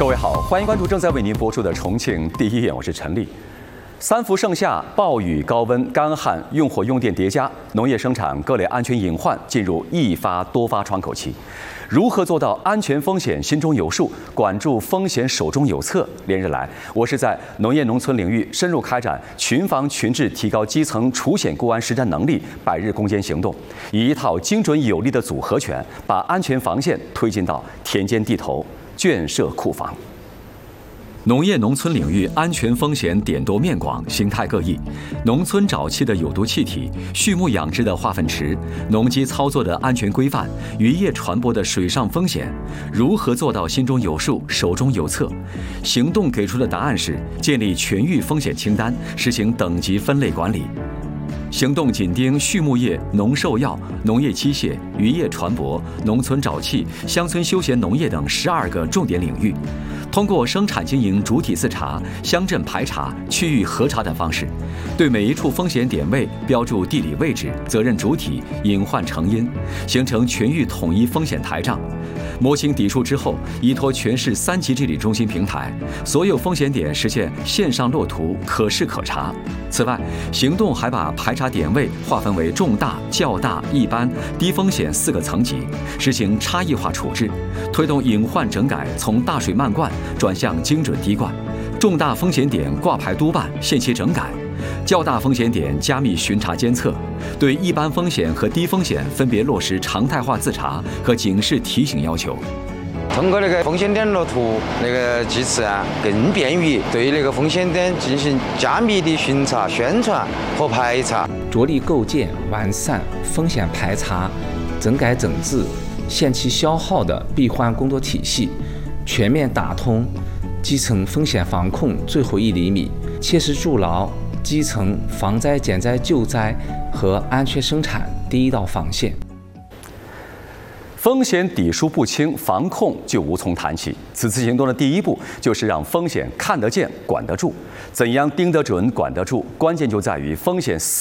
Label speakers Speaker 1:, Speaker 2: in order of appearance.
Speaker 1: 各位好，欢迎关注正在为您播出的重庆第一眼，我是陈丽。三伏盛夏，暴雨、高温、干旱，用火用电叠加，农业生产各类安全隐患进入一发多发窗口期。如何做到安全风险心中有数，管住风险手中有策？连日来，我是在农业农村领域深入开展群防群治，提高基层除险固安实战能力100日攻坚行动，以一套精准有力的组合拳，把安全防线推进到田间地头、圈舍库房。农业农村领域安全风险点多面广，形态各异。农村沼气的有毒气体、畜牧养殖的化粪池、农机操作的安全规范、渔业船舶的水上风险，如何做到心中有数、手中有策？行动给出的答案是建立全域风险清单，实行等级分类管理。行动紧盯畜牧业、农兽药、农业机械、渔业船舶、农村沼气、乡村休闲农业等12个重点领域，通过生产经营主体自查、乡镇排查、区域核查等方式，对每一处风险点位标注地理位置、责任主体、隐患成因，形成全域统一风险台账。模型底数之后，依托全市3级治理中心平台，所有风险点实现线上落图、可视可查。此外，行动还把排查点位划分为重大、较大、一般、低风险4个层级，实行差异化处置，推动隐患整改从大水漫灌转向精准滴灌，重大风险点挂牌督办、限期整改，较大风险点加密巡查监测，对一般风险和低风险分别落实常态化自查和警示提醒要求。
Speaker 2: 通过风险点落图机制更便于对风险点进行加密的巡查、宣传和排查，
Speaker 3: 着力构建完善风险排查、整改整治、限期消耗的闭环工作体系，全面打通基层风险防控最后1厘米，切实筑牢基层防灾减灾救灾和安全生产第一道防线。
Speaker 1: 风险底数不清，防控就无从谈起。此次行动的第一步就是让风险看得见、管得住。怎样盯得准、管得住？关键就在于风险